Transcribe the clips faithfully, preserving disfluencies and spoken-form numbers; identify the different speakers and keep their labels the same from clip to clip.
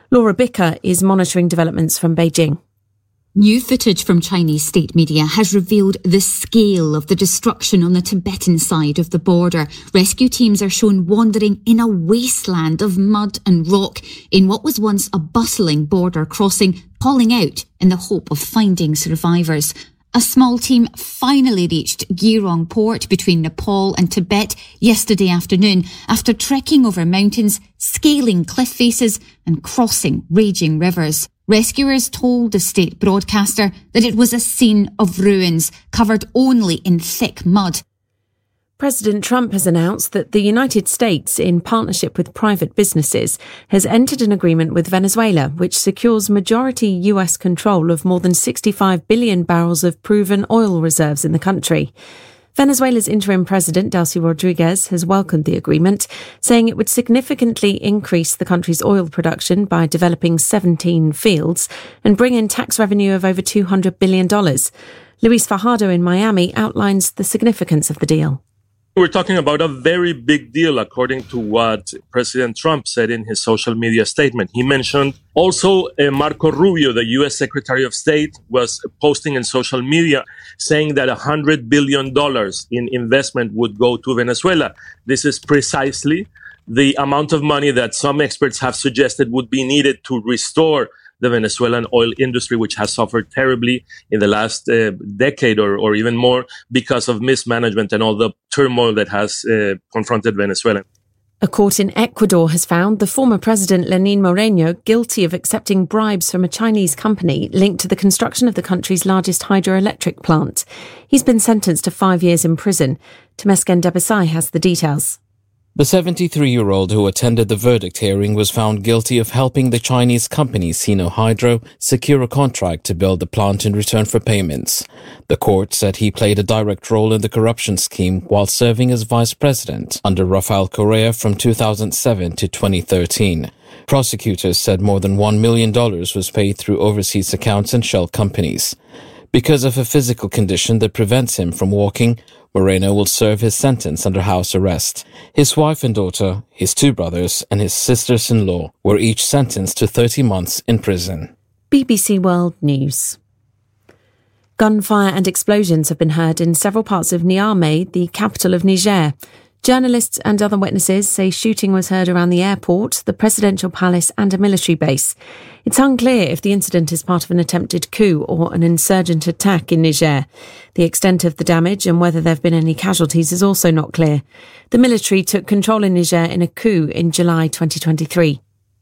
Speaker 1: Laura Bicker is monitoring developments from Beijing.
Speaker 2: New footage from Chinese state media has revealed the scale of the destruction on the Tibetan side of the border. Rescue teams are shown wandering in a wasteland of mud and rock in what was once a bustling border crossing, calling out in the hope of finding survivors. A small team finally reached Geirong port between Nepal and Tibet yesterday afternoon after trekking over mountains, scaling cliff faces and crossing raging rivers. Rescuers told the state broadcaster that it was a scene of ruins, covered only in thick mud.
Speaker 1: President Trump has announced that the United States, in partnership with private businesses, has entered an agreement with Venezuela, which secures majority U S control of more than sixty-five billion barrels of proven oil reserves in the country. Venezuela's interim president, Delcy Rodriguez, has welcomed the agreement, saying it would significantly increase the country's oil production by developing seventeen fields and bring in tax revenue of over two hundred billion dollars. Luis Fajardo in Miami outlines the significance of the deal.
Speaker 3: We're talking about a very big deal, according to what President Trump said in his social media statement. He mentioned also uh, Marco Rubio, the U S Secretary of State, was posting in social media saying that one hundred billion dollars in investment would go to Venezuela. This is precisely the amount of money that some experts have suggested would be needed to restore the Venezuelan oil industry, which has suffered terribly in the last uh, decade or, or even more because of mismanagement and all the turmoil that has uh, confronted Venezuela.
Speaker 1: A court in Ecuador has found the former president Lenín Moreno guilty of accepting bribes from a Chinese company linked to the construction of the country's largest hydroelectric plant. He's been sentenced to five years in prison. Temesgen Debesay has the details.
Speaker 4: The seventy-three-year-old who attended the verdict hearing was found guilty of helping the Chinese company Sino Hydro secure a contract to build the plant in return for payments. The court said he played a direct role in the corruption scheme while serving as vice president under Rafael Correa from two thousand seven to twenty thirteen. Prosecutors said more than one million dollars was paid through overseas accounts and shell companies. Because of a physical condition that prevents him from walking, Moreno will serve his sentence under house arrest. His wife and daughter, his two brothers, and his sisters-in-law were each sentenced to thirty months in prison.
Speaker 1: B B C World News. Gunfire and explosions have been heard in several parts of Niamey, the capital of Niger. Journalists and other witnesses say shooting was heard around the airport, the presidential palace and a military base. It's unclear if the incident is part of an attempted coup or an insurgent attack in Niger. The extent of the damage and whether there have been any casualties is also not clear. The military took control in Niger in a coup in July twenty twenty-three.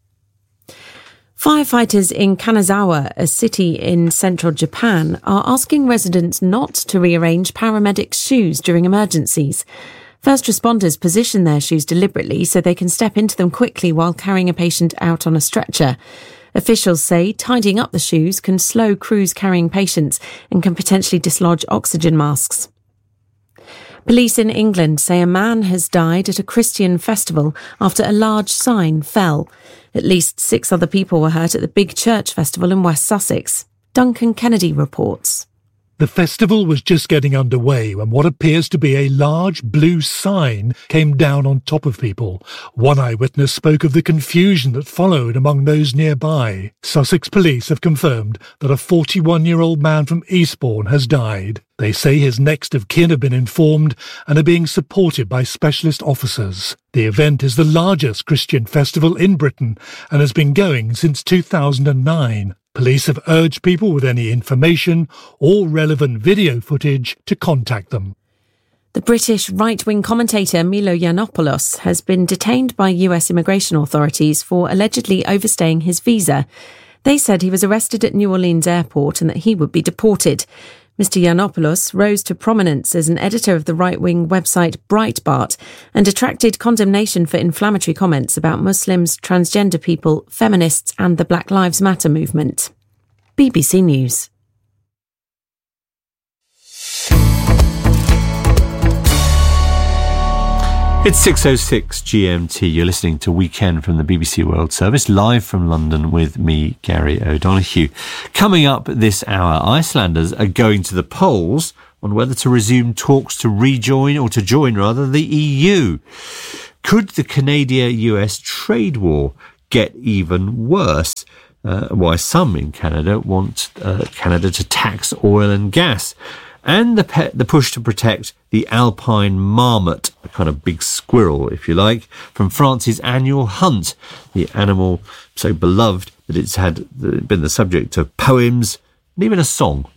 Speaker 1: Firefighters in Kanazawa, a city in central Japan, are asking residents not to rearrange paramedics' shoes during emergencies. First responders position their shoes deliberately so they can step into them quickly while carrying a patient out on a stretcher. Officials say tidying up the shoes can slow crews carrying patients and can potentially dislodge oxygen masks. Police in England say a man has died at a Christian festival after a large sign fell. At least six other people were hurt at the Big Church Festival in West Sussex. Duncan Kennedy reports.
Speaker 5: The festival was just getting underway when what appears to be a large blue sign came down on top of people. One eyewitness spoke of the confusion that followed among those nearby. Sussex police have confirmed that a forty-one-year-old man from Eastbourne has died. They say his next of kin have been informed and are being supported by specialist officers. The event is the largest Christian festival in Britain and has been going since two thousand nine. Police have urged people with any information or relevant video footage to contact them.
Speaker 1: The British right-wing commentator Milo Yiannopoulos has been detained by U S immigration authorities for allegedly overstaying his visa. They said he was arrested at New Orleans airport and that he would be deported. Mister Yiannopoulos rose to prominence as an editor of the right-wing website Breitbart and attracted condemnation for inflammatory comments about Muslims, transgender people, feminists and the Black Lives Matter movement. B B C News.
Speaker 6: It's six oh six G M T. You're listening to Weekend from the B B C World Service, live from London with me, Gary O'Donoghue. Coming up this hour, Icelanders are going to the polls on whether to resume talks to rejoin, or to join rather, the E U. Could the Canada-U S trade war get even worse. Uh, why some in Canada want uh, Canada to tax oil and gas. And the, pe- the push to protect the alpine marmot, a kind of big squirrel, if you like, from France's annual hunt. The animal so beloved that it's had been the subject of poems and even a song.